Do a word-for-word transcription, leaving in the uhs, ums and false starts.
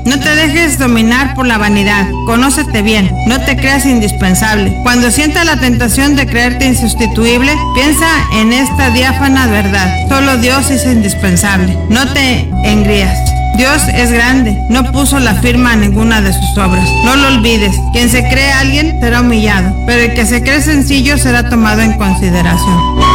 No te dejes dominar por la vanidad. Conócete bien. No te creas indispensable. Cuando sientas la tentación de creerte insustituible, piensa en esta diáfana verdad. Solo Dios es indispensable. No te engrías. Dios es grande, no puso la firma a ninguna de sus obras. No lo olvides, quien se cree alguien será humillado, pero el que se cree sencillo será tomado en consideración.